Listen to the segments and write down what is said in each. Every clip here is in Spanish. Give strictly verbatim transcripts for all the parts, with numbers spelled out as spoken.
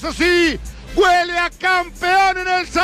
eso sí, huele a campeón en el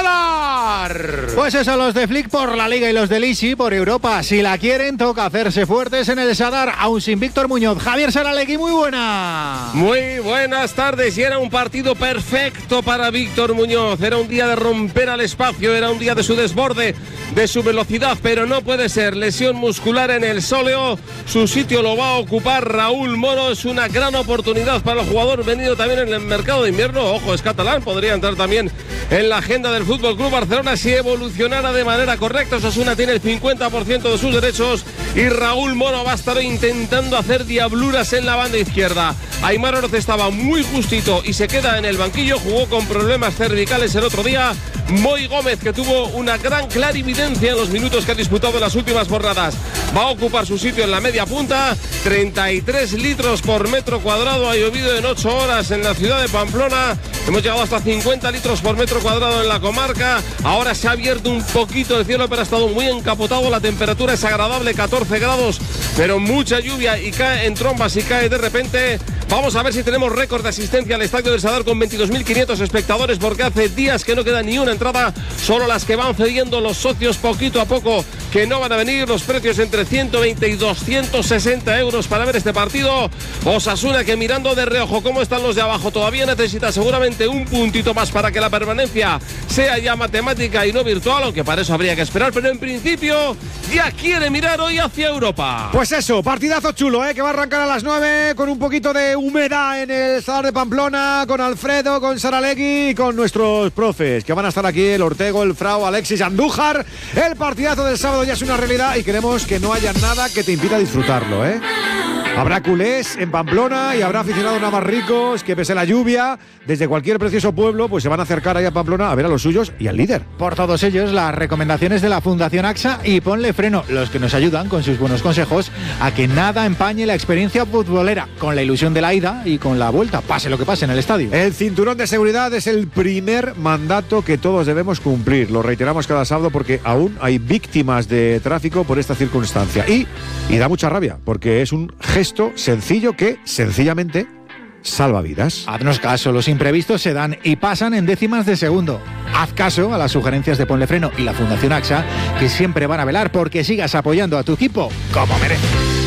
Sadar. Pues eso, los de Flick por la Liga y los de Lisi por Europa. Si la quieren, toca hacerse fuertes en el Sadar, aún sin Víctor Muñoz. Javier Saralegui, muy buena. Muy buenas tardes, y era un partido perfecto para Víctor Muñoz. Era un día de romper al espacio, era un día de su desborde, de su velocidad, pero no puede ser. Lesión muscular en el sóleo, su sitio lo va a ocupar Raúl Moro. Es una gran oportunidad para el jugador venido también en el mercado de invierno. Ojo, es catalán, podría entrar también en la agenda del Fútbol Club Barcelona si evolucionara de manera correcta. Osasuna tiene el cincuenta por ciento de sus derechos y Raúl Moro va a estar intentando hacer diabluras en la banda izquierda. Aimar Oroz estaba muy justito y se queda en el banquillo, jugó con problemas cervicales el otro día. Moy Gómez, que tuvo una gran clarividencia en los minutos que ha disputado en las últimas jornadas, va a ocupar su sitio en la media punta. Treinta y tres litros por metro cuadrado ha llovido en ocho horas en la ciudad de Pamplona. Hemos llegado hasta cincuenta litros por metro cuadrado en la comarca. Ahora se ha abierto un poquito el cielo, pero ha estado muy encapotado. La temperatura es agradable, catorce grados, pero mucha lluvia y cae en trombas y cae de repente. Vamos a ver si tenemos récord de asistencia al Estadio del Sadar con veintidós mil quinientos espectadores, porque hace días que no queda ni una entrada, solo las que van cediendo los socios poquito a poco, que no van a venir. Los precios entre ciento veinte y doscientos sesenta euros para ver este partido. Osasuna, que mirando de reojo cómo están los de abajo, todavía necesita seguramente un puntito más para que la permanencia sea ya matemática y no virtual, aunque para eso habría que esperar, pero en principio ya quiere mirar hoy hacia Europa. Pues eso, partidazo chulo, ¿eh? Que va a arrancar a las nueve con un poquito de humedad en el Sadar de Pamplona, con Alfredo, con Saralegui y con nuestros profes, que van a estar aquí, el Ortego, el Frau, Alexis Andújar. El partidazo del sábado ya es una realidad y queremos que no haya nada que te impida disfrutarlo, ¿eh? Habrá culés en Pamplona y habrá aficionados navarricos que, pese a la lluvia, desde cualquier precioso pueblo, pues se van a acercar ahí a Pamplona a ver a los suyos y al líder. Por todos ellos, las recomendaciones de la Fundación AXA y Ponle Freno, los que nos ayudan con sus buenos consejos a que nada empañe la experiencia futbolera, con la ilusión de la ida y con la vuelta, pase lo que pase en el estadio. El cinturón de seguridad es el primer mandato que todos debemos cumplir. Lo reiteramos cada sábado porque aún hay víctimas de tráfico por esta circunstancia. Y, y da mucha rabia, porque es un gesto sencillo que, sencillamente, salva vidas. Haznos caso, los imprevistos se dan y pasan en décimas de segundo. Haz caso a las sugerencias de Ponle Freno y la Fundación AXA, que siempre van a velar porque sigas apoyando a tu equipo como merece.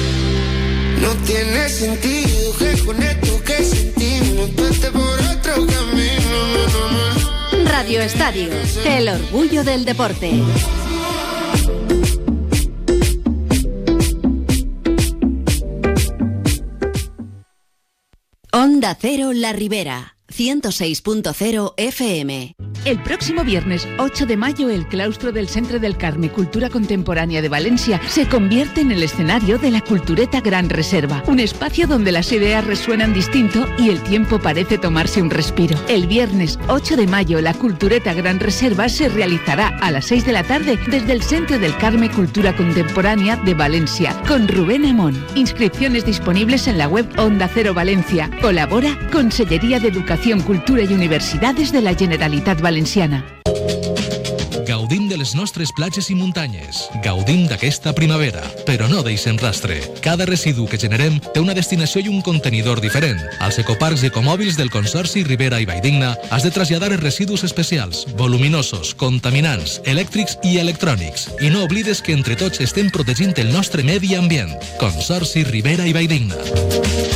No tiene sentido que con esto que sentimos vete por otro camino. No, no, no. Radio Estadio, el orgullo del deporte. Onda Cero La Ribera, ciento seis punto cero F M. El próximo viernes ocho de mayo, el claustro del Centre del Carme Cultura Contemporánea de Valencia se convierte en el escenario de la Cultureta Gran Reserva, un espacio donde las ideas resuenan distinto y el tiempo parece tomarse un respiro. El viernes ocho de mayo, la Cultureta Gran Reserva se realizará a las seis de la tarde desde el Centre del Carme Cultura Contemporánea de Valencia, con Rubén Amón. Inscripciones disponibles en la web Onda Cero Valencia. Colabora Consellería de Educación, Cultura y Universidades de la Generalitat Valenciana. Gaudim de les nostres platges i muntanyes. Gaudim d'aquesta primavera, però no deixem rastre. Cada residu que generem té una destinació i un contenidor diferent. Als ecoparcs i ecomòbils del Consorci Ribera i Valldigna has de traslladar els residus especials, voluminosos, contaminants, elèctrics i electrònics. I no oblides que entre tots estem protegint el nostre medi ambient. Consorci Ribera i Valldigna.